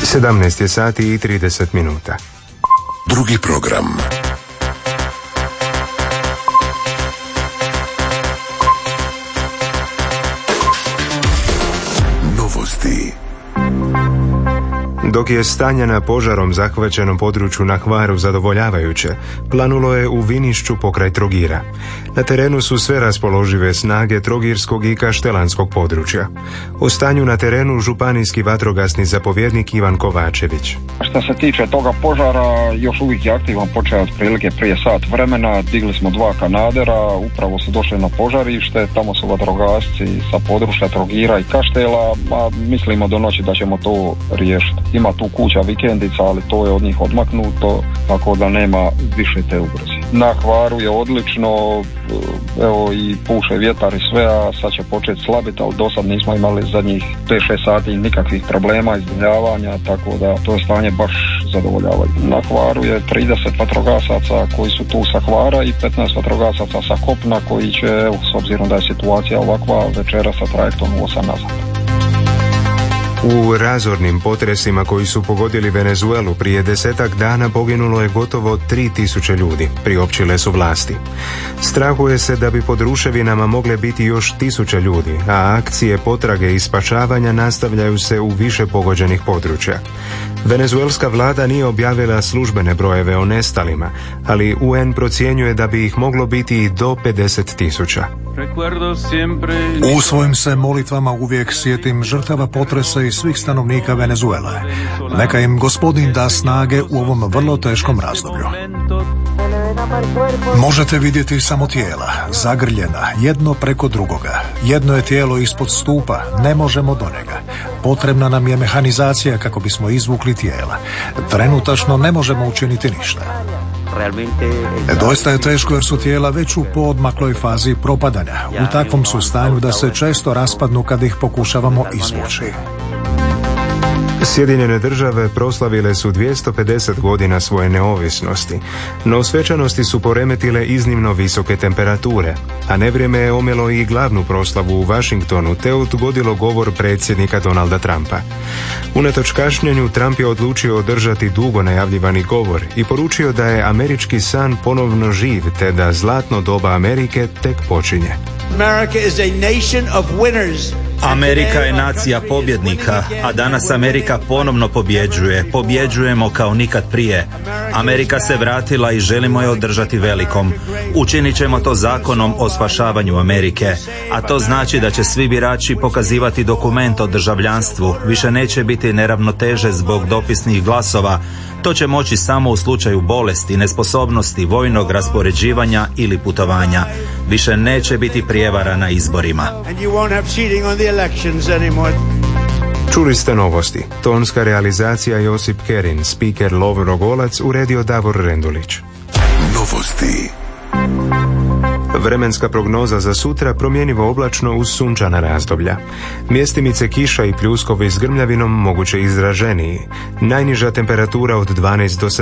17 je sati i 30 minuta. Drugi program. Novosti. Dok je stanje na požarom zahvaćenom području na Hvaru zadovoljavajuće, planulo je u Vinišću pokraj Trogira. Na terenu su sve raspoložive snage trogirskog i kaštelanskog područja. O stanju na terenu županijski vatrogasni zapovjednik Ivan Kovačević. Što se tiče toga požara, još uvijek je aktivan, počeo otprilike prije sat vremena, digli smo 2 kanadera, upravo su došli na požarište, tamo su vatrogasci sa područja Trogira i Kaštela, a mislimo do noći da ćemo to riješiti. Ima tu kuća vikendica, ali to je od njih odmaknuto, tako da nema više te ugroze. Na Hvaru je odlično, evo i puše vjetar i sve, a sad će početi slabiti, ali do sad nismo imali zadnjih 5-6 sati nikakvih problema izdavanja, tako da to je stanje baš zadovoljavajuće. Na Hvaru je 30 vatrogasaca koji su tu sa Hvara i 15 vatrogasaca sa kopna koji će, s obzirom da je situacija ovakva, večera sa trajektom u 8 nazad. U razornim potresima koji su pogodili Venezuelu prije 10-ak dana poginulo je gotovo 3000 ljudi, priopćile su vlasti. Strahuje se da bi pod ruševinama mogle biti još 1000 ljudi, a akcije potrage i spašavanja nastavljaju se u više pogođenih područja. Venezuelska vlada nije objavila službene brojeve o nestalima, ali UN procjenjuje da bi ih moglo biti i do 50.000. U svojim se molitvama uvijek sjetim žrtava potresa i svih stanovnika Venezuele. Neka im Gospodin da snage u ovom vrlo teškom razdoblju. Možete vidjeti samo tijela, zagrljena, jedno preko drugoga. Jedno je tijelo ispod stupa, ne možemo do njega. Potrebna nam je mehanizacija kako bismo izvukli tijela. Trenutačno ne možemo učiniti ništa. Doista je teško jer su tijela već u poodmakloj fazi propadanja. U takvom su stanju da se često raspadnu kad ih pokušavamo izvući. Sjedinjene države proslavile su 250 godina svoje neovisnosti, no svečanosti su poremetile iznimno visoke temperature, a nevrijeme je omelo i glavnu proslavu u Washingtonu te odgodilo govor predsjednika Donalda Trumpa. Unatoč kašnjenju, Trump je odlučio održati dugo najavljivani govor i poručio da je američki san ponovno živ te da zlatno doba Amerike tek počinje. Amerika je nacija pobjednika, a danas Amerika ponovno pobjeđuje. Pobjeđujemo kao nikad prije. Amerika se vratila i želimo je održati velikom. Učinit ćemo to zakonom o spašavanju Amerike, a to znači da će svi birači pokazivati dokument o državljanstvu. Više neće biti neravnoteže zbog dopisnih glasova. To će moći samo u slučaju bolesti, nesposobnosti, vojnog raspoređivanja ili putovanja. Više neće biti prijevara na izborima. Čuli ste novosti. Tonska realizacija Josip Kerin, speaker Lovro Golac, uredio Davor Rendulić. Novosti. Vremenska prognoza za sutra promjenjivo oblačno uz sunčana razdoblja. Mjestimice kiša i pljuskovi s grmljavinom moguće izraženiji. Najniža temperatura od 12 do